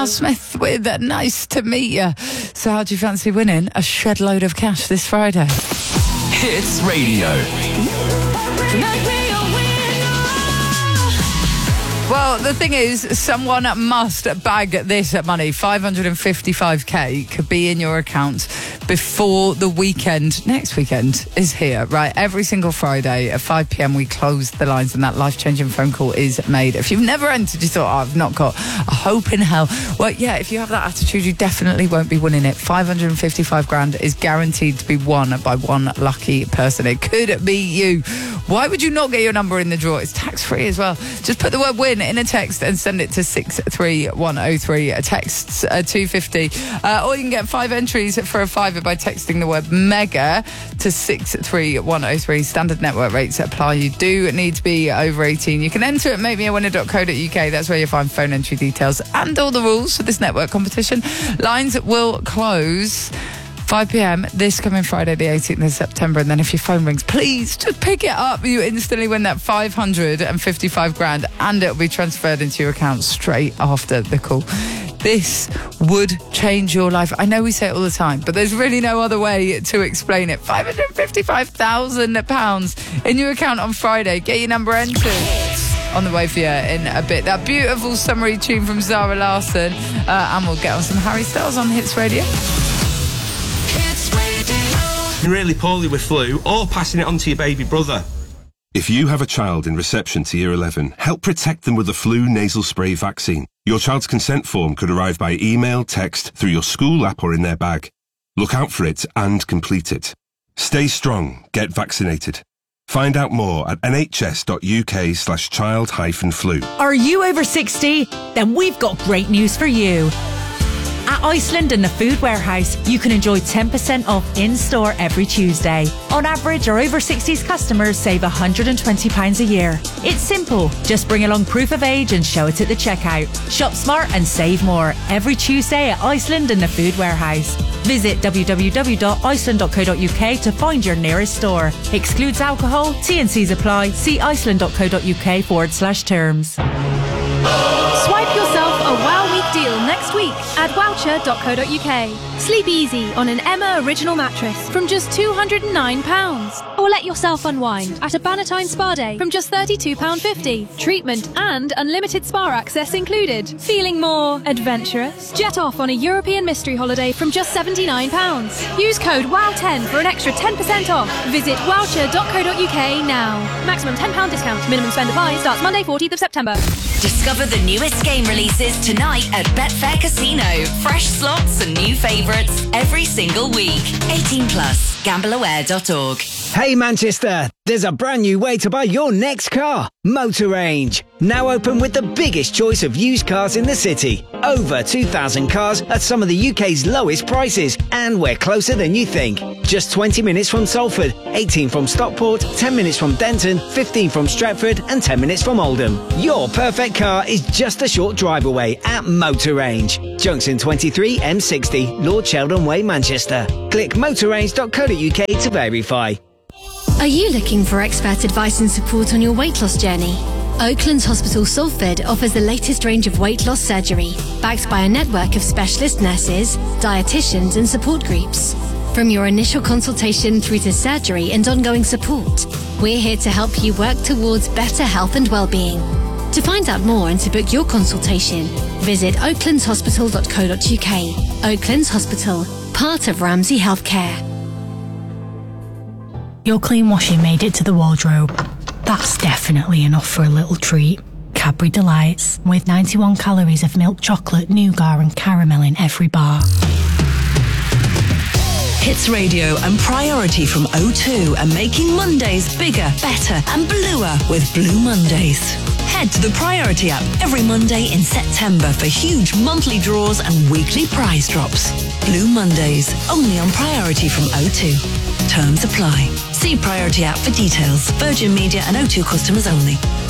Carl Smith with Nice to Meet You. So how do you fancy winning a shed load of cash this Friday? Hits Radio. Well, the thing is, someone must bag this money. 555k could be in your account before the weekend. Next weekend is here, right? Every single Friday at 5 p.m. we close the lines and that life-changing phone call is made. If you've never entered, you thought, I've not got a hope in hell. Well, yeah, if you have that attitude, you definitely won't be winning it. 555 grand is guaranteed to be won by one lucky person. It could be you. Why would you not get your number in the draw? It's tax-free as well. Just put the word win in a text and send it to 63103. Texts 250. Or you can get 5 entries for a fiver by texting the word mega to 63103. Standard network rates apply. You do need to be over 18. You can enter at makemeawinner.co.uk. That's where you'll find phone entry details and all the rules for this network competition. Lines will close 5 p.m. this coming Friday, the 18th of September. And then if your phone rings, please just pick it up. You instantly win that 555 grand and it'll be transferred into your account straight after the call. This would change your life. I know we say it all the time, but there's really no other way to explain it. £555,000 in your account on Friday. Get your number entered. On the way for you in a bit. That beautiful summery tune from Zara Larsson. And we'll get on some Harry Styles on Hits Radio. Really poorly with flu, or passing it on to your baby brother. If you have a child in reception to Year 11, help protect them with the flu nasal spray vaccine. Your child's consent form could arrive by email, text, through your school app or in their bag. Look out for it and complete it. Stay strong, get vaccinated. Find out more at nhs.uk/child-flu. Are you over 60? Then we've got great news for you. At Iceland and the Food Warehouse, you can enjoy 10% off in-store every Tuesday. On average, our over 60s customers save £120 a year. It's simple. Just bring along proof of age and show it at the checkout. Shop smart and save more every Tuesday at Iceland and the Food Warehouse. Visit www.iceland.co.uk to find your nearest store. Excludes alcohol, T&Cs apply. See iceland.co.uk/terms. Swipe yourself a Wow Week deal next week at wowcher.co.uk. Sleep easy on an Emma Original mattress from just £209. Or let yourself unwind at a Bannatyne Spa Day from just £32.50. Treatment and unlimited spa access included. Feeling more adventurous? Jet off on a European mystery holiday from just £79. Use code WOW10 for an extra 10% off. Visit wowcher.co.uk now. Maximum £10 discount. Minimum spend applies. Starts Monday 14th of September. Discover the newest game releases tonight at Betfair Casino. Fresh slots and new favourites every single week. 18 plus. Gambleaware.org. Hey Manchester, there's a brand new way to buy your next car. Motor Range. Now open with the biggest choice of used cars in the city. Over 2,000 cars at some of the UK's lowest prices. And we're closer than you think. Just 20 minutes from Salford, 18 from Stockport, 10 minutes from Denton, 15 from Stratford and 10 minutes from Oldham. Your perfect car is just a short drive away at Motor Range. Junction 23 M60, Lord Sheldon Way, Manchester. Click motorrange.co.uk to verify. Are you looking for expert advice and support on your weight loss journey? Oaklands Hospital Salford offers the latest range of weight loss surgery, backed by a network of specialist nurses, dietitians and support groups. From your initial consultation through to surgery and ongoing support, we're here to help you work towards better health and well-being. To find out more and to book your consultation, visit oaklandshospital.co.uk. Oaklands Hospital, part of Ramsay Health Care. Your clean washing made it to the wardrobe. That's definitely enough for a little treat. Cadbury Delights, with 91 calories of milk chocolate, nougat and caramel in every bar. Hits Radio and Priority from O2 are making Mondays bigger, better and bluer with Blue Mondays. Head to the Priority app every Monday in September for huge monthly draws and weekly prize drops. Blue Mondays, only on Priority from O2. Terms apply. See Priority app for details. Virgin Media and O2 customers only.